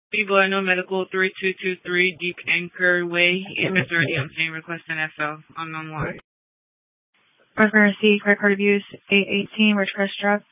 Bueno Medical 3223 Deep Anchor Way in Missouri. I'm saying request an FL on 1. Reference C, credit card abuse, 818, Ridgecrest Drive.